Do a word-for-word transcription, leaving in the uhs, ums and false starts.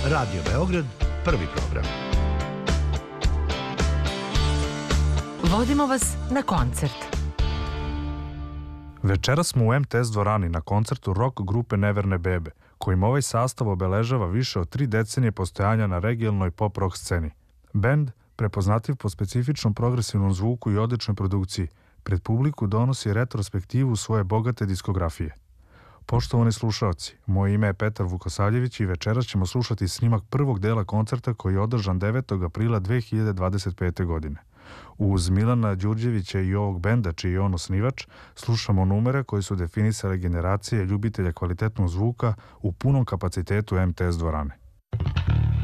Radio Beograd, prvi program. Vodimo vas na koncert. Večeras smo u em te es dvorani na koncertu rock grupe Neverne bebe, kojim ovaj sastav obeležava više od tri decenije postojanja na regionalnoj pop-rock sceni. Bend, prepoznativ po specifičnom progresivnom zvuku i odličnoj produkciji, pred publiku donosi retrospektivu svoje bogate diskografije. Poštovani slušaoci, moje ime je Petar Vukosavljević i večeras ćemo slušati snimak prvog dela koncerta koji je održan devetog aprila dve hiljade dvadeset pete. godine. Uz Milana Đurđevića i ovog benda, čiji je on osnivač, slušamo numere koji su definisale generacije ljubitelja kvalitetnog zvuka u punom kapacitetu em te es dvorane.